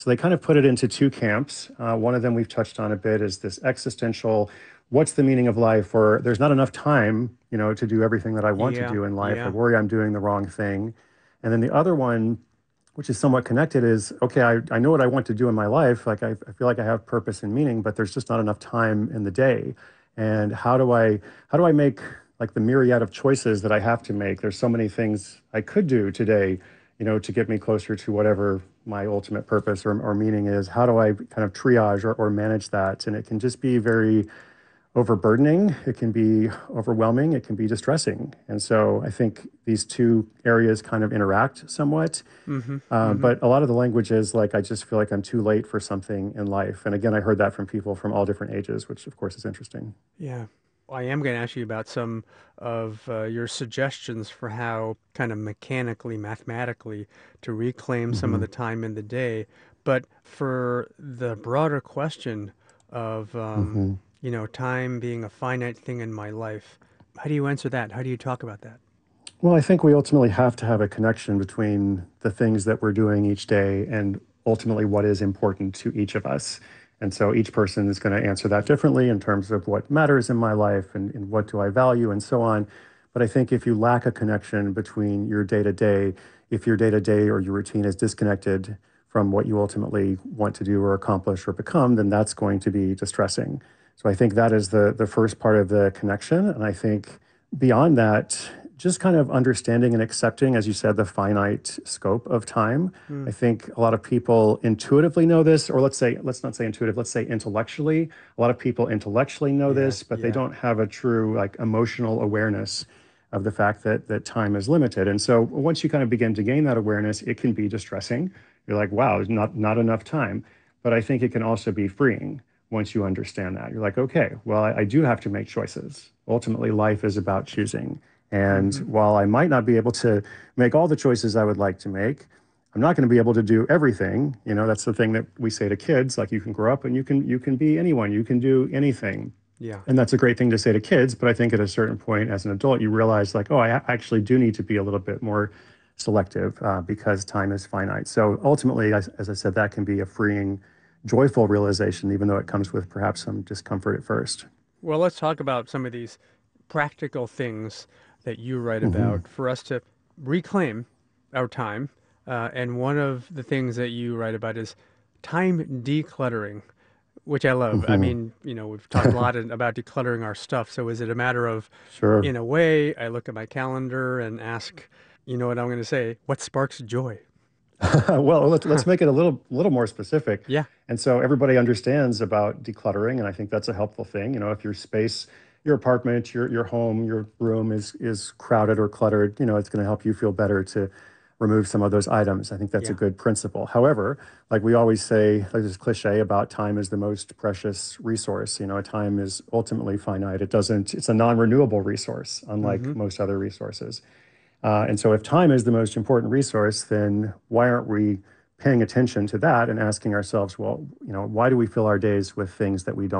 So they kind of put it into two camps. One of them we've touched on a bit is this existential, what's the meaning of life? Or there's not enough time, to do everything that I want to Yeah, do in life. I yeah. worry I'm doing the wrong thing. And then the other one, which is somewhat connected, is okay, I know what I want to do in my life. Like I feel like I have purpose and meaning, but there's just not enough time in the day. And how do I make like the myriad of choices that I have to make? There's so many things I could do today, to get me closer to whatever my ultimate purpose or meaning is. How do I kind of triage or manage that? And it can just be very overburdening, it can be overwhelming, it can be distressing. And so I think these two areas kind of interact somewhat. Mm-hmm. Mm-hmm. But a lot of the language is like, I just feel like I'm too late for something in life. And again, I heard that from people from all different ages, which of course is interesting. Yeah. I am going to ask you about some of your suggestions for how kind of mechanically, mathematically to reclaim some of Hmm. the time in the day. But for the broader question of, Hmm. time being a finite thing in my life, how do you answer that? How do you talk about that? Well, I think we ultimately have to have a connection between the things that we're doing each day and ultimately what is important to each of us. And so each person is going to answer that differently in terms of what matters in my life and what do I value and so on. But I think if you lack a connection between your day to day, if your day to day or your routine is disconnected from what you ultimately want to do or accomplish or become, then that's going to be distressing. So I think that is the first part of the connection. And I think beyond that, just kind of understanding and accepting, as you said, the finite scope of time. I Mm, think a lot of people intuitively know this, or let's not say intuitive, let's say intellectually. A lot of people intellectually know yeah, this, but they yeah. don't have a true like emotional awareness of the fact that time is limited. And so once you kind of begin to gain that awareness, it can be distressing. You're like, wow, there's not enough time. But I think it can also be freeing once you understand that. You're like, okay, well, I do have to make choices. Ultimately, life is about choosing. And Mm-hmm. while I might not be able to make all the choices I would like to make, I'm not going to be able to do everything. That's the thing that we say to kids, like you can grow up and you can be anyone, you can do anything. Yeah. And that's a great thing to say to kids, but I think at a certain point as an adult, you realize like, oh, actually do need to be a little bit more selective because time is finite. So ultimately, as I said, that can be a freeing, joyful realization, even though it comes with perhaps some discomfort at first. Well, let's talk about some of these practical things that you write Hmm. about for us to reclaim our time. And one of the things that you write about is time decluttering, which I love. I Hmm. mean, we've talked a lot about decluttering our stuff. So is it a matter of, Sure. in a way, I look at my calendar and ask, you know what I'm going to say, what sparks joy? Well, let's make it a little more specific. Yeah. And so everybody understands about decluttering, and I think that's a helpful thing. If your space, your apartment, your home, your room is crowded or cluttered, it's going to help you feel better to remove some of those items. I think that's a Yeah. good principle. However, like we always say, like this cliche about time is the most precious resource. Time is ultimately finite. It's a non-renewable resource, Mm-hmm. unlike most other resources. And so, if time is the most important resource, then why aren't we paying attention to that and asking ourselves, well, why do we fill our days with things that we don't?